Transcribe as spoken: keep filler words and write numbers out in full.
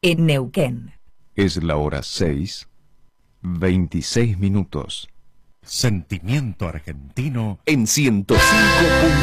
en Neuquén. Es la hora seis, veintiséis minutos. Sentimiento argentino En ciento cinco.